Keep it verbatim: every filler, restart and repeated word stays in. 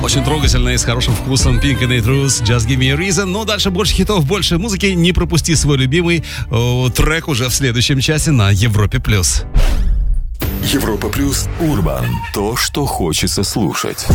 Очень трогательно и с хорошим вкусом. Pink and Truth, Just Give Me a Reason. Но дальше больше хитов, больше музыки. Не пропусти свой любимый о, трек уже в следующем часе на Европе+. Европа Плюс Урбан. То, что хочется слушать.